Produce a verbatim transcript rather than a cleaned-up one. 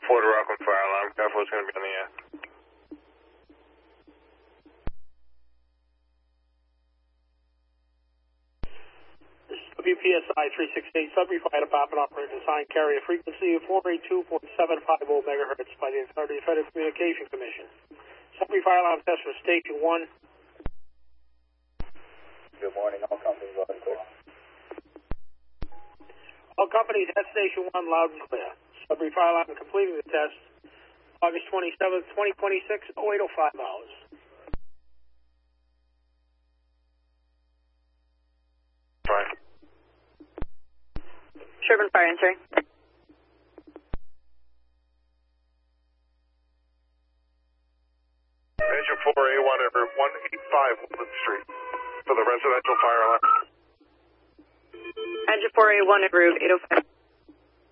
four to Rockland fire alarm. Car four is going to be on the air. W P S I three sixty-eight, Sudbury Fire Department operator design carrier frequency of four eighty-two point seven five zero megahertz by the authority of Federal Communication Commission. Sudbury Fire Alarm test for Station one. Good morning, all companies loud and clear. All companies at Station one loud and clear. Sudbury Fire Alarm completing the test August twenty-seventh, twenty twenty-six, oh eight oh five hours. Fire. Sherburne Fire answering. Engine four A one at Route one eighty-five Woodland Street for the residential fire alarm. Engine four A one at Route eight oh five.